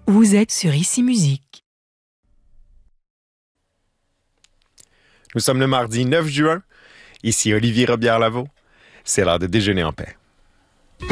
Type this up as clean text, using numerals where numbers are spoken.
Vous êtes sur Ici Musique. Nous sommes le mardi 9 juin. Ici Olivier Robillard-Lavaux. C'est l'heure de déjeuner en paix.